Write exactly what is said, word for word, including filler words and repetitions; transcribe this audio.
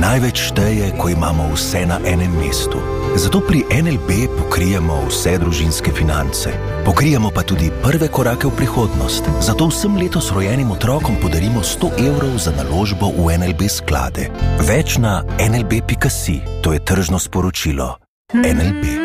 Največ šteje, ko imamo vse na enem mestu. Zato pri N L B pokrijemo vse družinske finance. Pokrijemo pa tudi prve korake v prihodnost. Zato vsem letos rojenim otrokom podarimo sto evrov za naložbo v N L B sklade. Več na N L B pika si. To je tržno sporočilo. N L B.